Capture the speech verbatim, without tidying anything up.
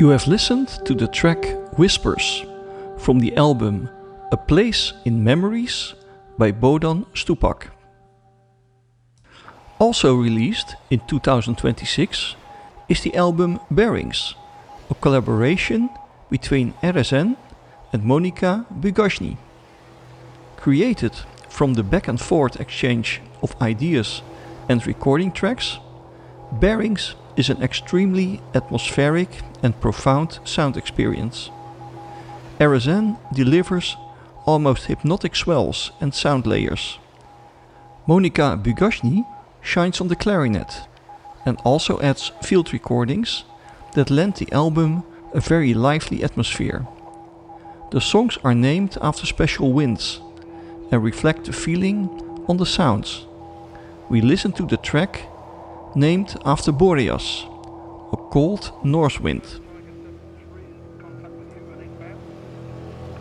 You have listened to the track Whispers from the album A Place in Memories by Bodan Stupak. Also released in two thousand twenty-six is the album Bearings, a collaboration between R S N and Monika Bugajny. Created from the back and forth exchange of ideas and recording tracks, Bearings is an extremely atmospheric and profound sound experience. R S N delivers almost hypnotic swells and sound layers. Monika Bugajny shines on the clarinet and also adds field recordings that lend the album a very lively atmosphere. The songs are named after special winds and reflect the feeling on the sounds. We listen to the track named after Boreas, a cold north wind.